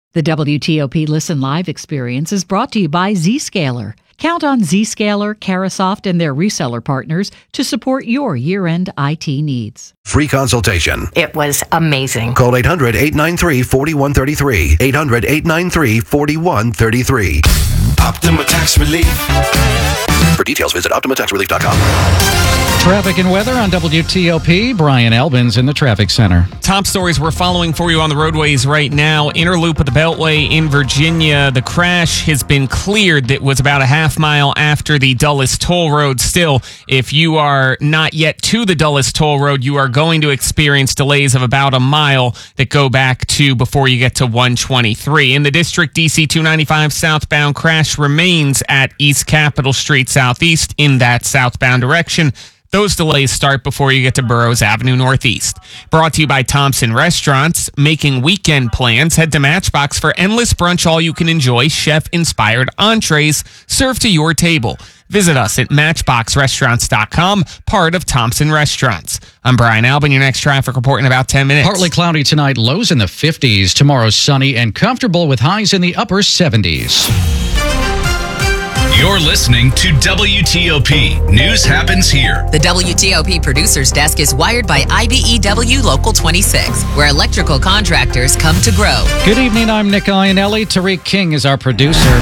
The WTOP Listen Live experience is brought to you by Zscaler. Count on Zscaler, Carasoft, and their reseller partners to support your year-end IT needs. Free consultation. It was amazing. Call 800-893-4133. 800-893-4133. Optima Tax Relief. For details, visit OptimaTaxRelief.com. Traffic and weather on WTOP. Brian Elbins in the traffic center. Top stories we're following for you on the roadways right now. Inner loop of the Beltway in Virginia. The crash has been cleared. That was about a half mile after the Dulles Toll Road. Still, if you are not yet to the Dulles Toll Road, you are going to experience delays of about a mile that go back to before you get to 123. In the district, DC 295 southbound crash remains at East Capitol Street Southeast in that southbound direction. Those delays start before you get to Burroughs Avenue Northeast. Brought to you by Thompson Restaurants. Making weekend plans. Head to Matchbox for endless brunch all-you-can-enjoy, chef-inspired entrees served to your table. Visit us at MatchboxRestaurants.com, part of Thompson Restaurants. I'm Brian Albin, your next traffic report in about 10 minutes. Partly cloudy tonight, lows in the 50s. Tomorrow, sunny and comfortable with highs in the upper 70s. You're listening to WTOP. News happens here. The WTOP Producers Desk is wired by IBEW Local 26, where electrical contractors come to grow. Good evening, I'm Nick Iannelli. Tariq King is our producer.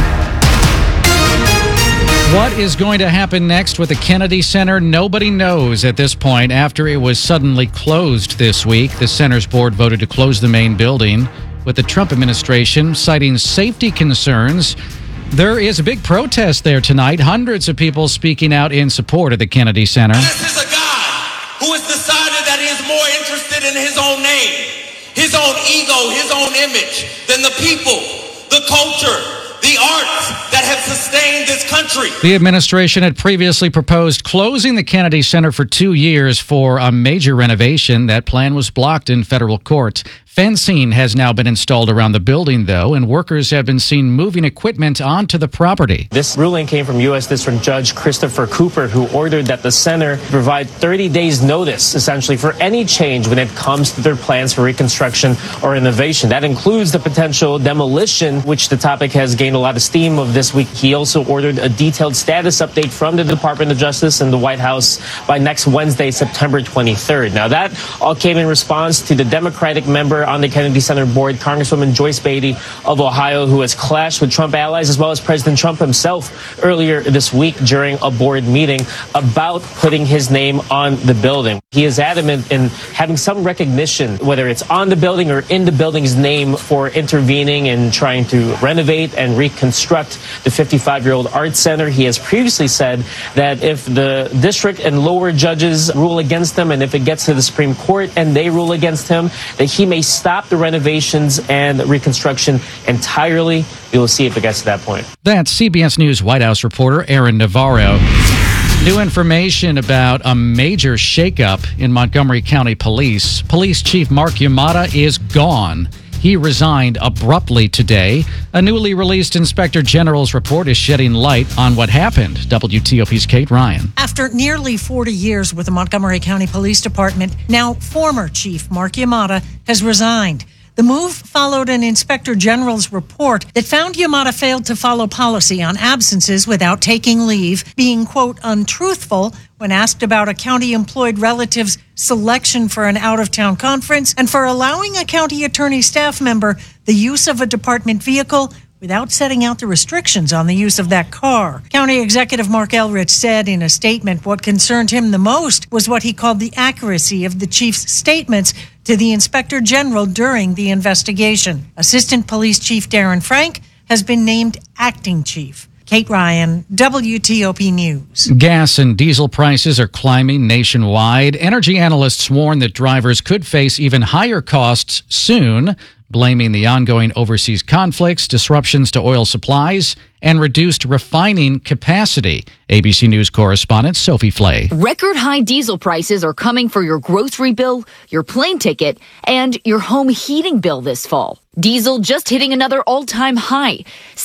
What is going to happen next with the Kennedy Center? Nobody knows at this point. After it was suddenly closed this week, the center's board voted to close the main building, with the Trump administration citing safety concerns. There is a big protest there tonight. Hundreds of people speaking out in support of the Kennedy Center. This is a God who has decided that he is more interested in his own name, his own ego, his own image than the people, the culture, the arts that have sustained this country. The administration had previously proposed closing the Kennedy Center for 2 years for a major renovation. That plan was blocked in federal court. Fencing has now been installed around the building, though, and workers have been seen moving equipment onto the property. This ruling came from U.S. District Judge Christopher Cooper, who ordered that the center provide 30 days notice, essentially, for any change when it comes to their plans for reconstruction or innovation. That includes the potential demolition, which the topic has gained a lot of steam of this week. He also ordered a detailed status update from the Department of Justice and the White House by next Wednesday, September 23rd. Now, that all came in response to the Democratic member on the Kennedy Center board, Congresswoman Joyce Beatty of Ohio, who has clashed with Trump allies as well as President Trump himself earlier this week during a board meeting about putting his name on the building. He is adamant in having some recognition, whether it's on the building or in the building's name, for intervening and trying to renovate and reconstruct the 55-year-old Art Center. He has previously said that if the district and lower judges rule against him, and if it gets to the Supreme Court and they rule against him, that he may stop the renovations and reconstruction entirely. We will see if it gets to that point. That's CBS News White House reporter Aaron Navarro. New information about a major shakeup in Montgomery County Police. Police Chief Mark Yamada is gone. He resigned abruptly today. A newly released Inspector General's report is shedding light on what happened. WTOP's Kate Ryan. After nearly 40 years with the Montgomery County Police Department, now former Chief Mark Yamada has resigned. The move followed an Inspector General's report that found Yamada failed to follow policy on absences without taking leave, being, quote, untruthful when asked about a county-employed relative's selection for an out-of-town conference, and for allowing a county attorney staff member the use of a department vehicle without setting out the restrictions on the use of that car. County Executive Mark Elrich said in a statement what concerned him the most was what he called the accuracy of the chief's statements to the Inspector General during the investigation. Assistant Police Chief Darren Frank has been named acting chief. Kate Ryan, WTOP News. Gas and diesel prices are climbing nationwide. Energy analysts warn that drivers could face even higher costs soon, blaming the ongoing overseas conflicts, disruptions to oil supplies, and reduced refining capacity. ABC News correspondent Sophie Flay. Record high diesel prices are coming for your grocery bill, your plane ticket, and your home heating bill this fall. Diesel just hitting another all-time high,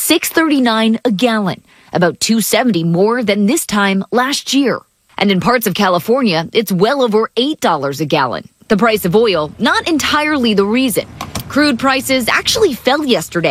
$6.39 a gallon, about $2.70 more than this time last year. And in parts of California, it's well over $8 a gallon. The price of oil, not entirely the reason. Crude prices actually fell yesterday.